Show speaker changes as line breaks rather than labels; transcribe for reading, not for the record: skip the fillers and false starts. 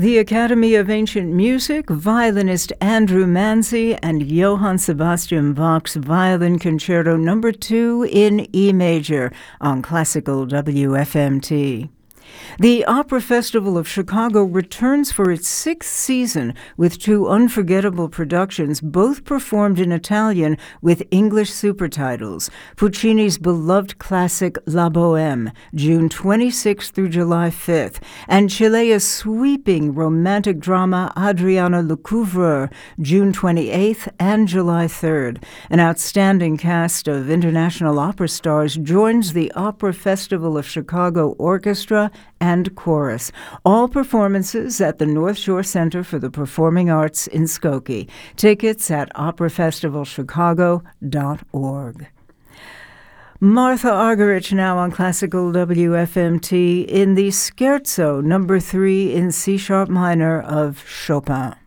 The Academy of Ancient Music, violinist Andrew Manzi and Johann Sebastian Bach's Violin Concerto No. 2 in E major on Classical WFMT. The Opera Festival of Chicago returns for its sixth season with two unforgettable productions, both performed in Italian with English supertitles. Puccini's beloved classic La Bohème, June 26th through July 5th, and Cilea's sweeping romantic drama Adriano Lecouvreur, June 28th and July 3rd. An outstanding cast of international opera stars joins the Opera Festival of Chicago Orchestra and Chorus. All performances at the North Shore Center for the Performing Arts in Skokie. Tickets at operafestivalchicago.org. Martha Argerich now on Classical WFMT in the Scherzo No. 3 in C-sharp minor of Chopin.